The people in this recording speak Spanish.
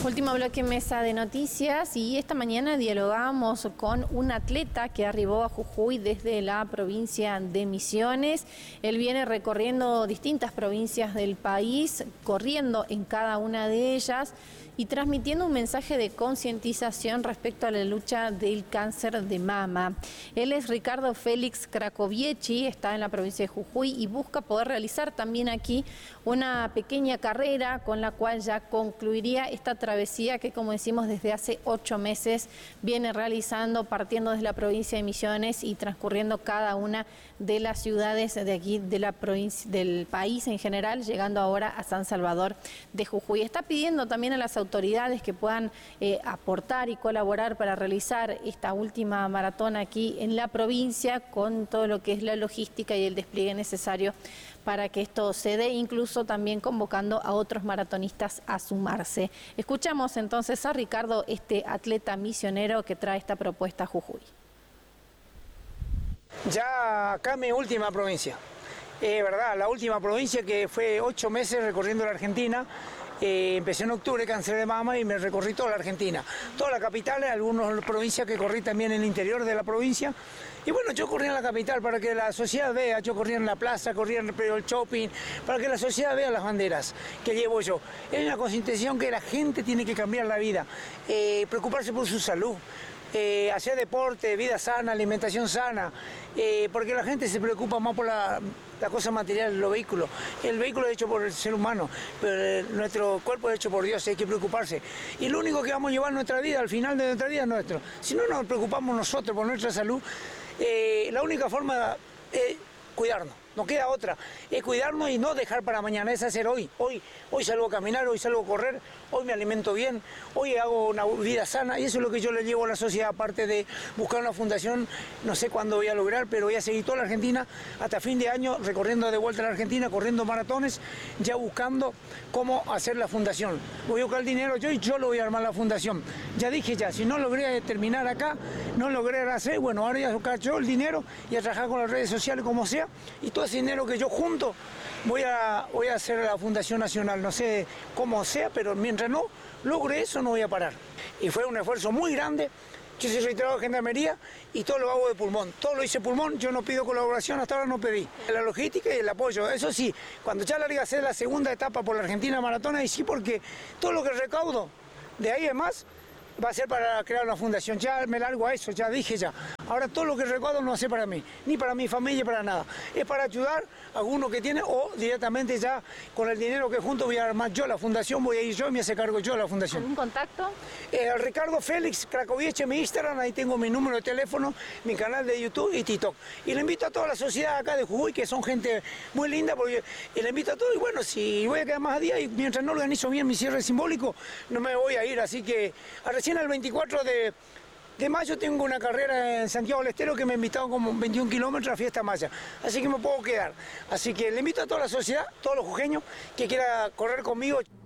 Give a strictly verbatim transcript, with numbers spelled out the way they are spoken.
Último bloque Mesa de Noticias, y esta mañana dialogamos con un atleta que arribó a Jujuy desde la provincia de Misiones. Él viene recorriendo distintas provincias del país, corriendo en cada una de ellas y transmitiendo un mensaje de concientización respecto a la lucha del cáncer de mama. Él es Ricardo Félix Cracovieci, está en la provincia de Jujuy y busca poder realizar también aquí una pequeña carrera con la cual ya concluiría esta travesía que, como decimos, desde hace ocho meses viene realizando, partiendo desde la provincia de Misiones y transcurriendo cada una de las ciudades de aquí de la provincia, del país en general, llegando ahora a San Salvador de Jujuy. Está pidiendo también a las autoridades autoridades que puedan eh, aportar y colaborar para realizar esta última maratón aquí en la provincia, con todo lo que es la logística y el despliegue necesario para que esto se dé, incluso también convocando a otros maratonistas a sumarse. Escuchamos entonces a Ricardo, este atleta misionero que trae esta propuesta a Jujuy. Ya acá mi última provincia, es eh, verdad, la última provincia que fue ocho meses recorriendo la Argentina. Eh, empecé en octubre, cáncer de mama, y me recorrí toda la Argentina, toda la capital, algunas provincias que corrí también en el interior de la provincia. Y bueno, yo corría en la capital para que la sociedad vea, yo corría en la plaza, corría en el shopping, para que la sociedad vea las banderas que llevo yo. Es una concientización que la gente tiene que cambiar la vida, eh, preocuparse por su salud. Eh, hacer deporte, vida sana, alimentación sana, eh, porque la gente se preocupa más por la, la cosa material, los vehículos. El vehículo es hecho por el ser humano, pero eh, nuestro cuerpo es hecho por Dios, hay que preocuparse. Y lo único que vamos a llevar nuestra vida, al final de nuestra vida, es nuestro. Si no nos preocupamos nosotros por nuestra salud, eh, la única forma es cuidarnos. No queda otra, es cuidarnos y no dejar para mañana, es hacer hoy. Hoy, hoy salgo a caminar, hoy salgo a correr, hoy me alimento bien, hoy hago una vida sana, y eso es lo que yo le llevo a la sociedad, aparte de buscar una fundación. No sé cuándo voy a lograr, pero voy a seguir toda la Argentina hasta fin de año, recorriendo de vuelta a la Argentina, corriendo maratones, ya buscando cómo hacer la fundación. Voy a buscar el dinero yo y yo lo voy a armar la fundación. Ya dije ya, si no logré terminar acá, no logré hacer, bueno, ahora voy a buscar yo el dinero y a trabajar con las redes sociales como sea, y todo ese dinero que yo junto voy a, voy a hacer la Fundación Nacional, no sé cómo sea, pero mientras no logre eso no voy a parar. Y fue un esfuerzo muy grande. Yo soy registrado de Gendarmería y todo lo hago de pulmón, todo lo hice pulmón, yo no pido colaboración, hasta ahora no pedí. La logística y el apoyo, eso sí, cuando ya largue a hacer la segunda etapa por la Argentina Maratona, y sí, porque todo lo que recaudo de ahí además va a ser para crear una fundación. Ya me largo a eso, ya dije ya. Ahora todo lo que recaudo no hace para mí, ni para mi familia, para nada. Es para ayudar a alguno que tiene, o directamente ya con el dinero que junto voy a armar yo la fundación, voy a ir yo y me hace cargo yo de la fundación. ¿Algún contacto? Eh, Ricardo Félix Cracovieci, mi Instagram, ahí tengo mi número de teléfono, mi canal de YouTube y TikTok. Y le invito a toda la sociedad acá de Jujuy, que son gente muy linda, porque y le invito a todos, y bueno, si voy a quedar más a día, y mientras no organizo bien mi cierre simbólico, no me voy a ir, así que recién el veinticuatro de mayo tengo una carrera en Santiago del Estero que me invitaron como veintiún kilómetros a Fiesta Maya, así que me puedo quedar. Así que le invito a toda la sociedad, todos los jujeños que quiera correr conmigo.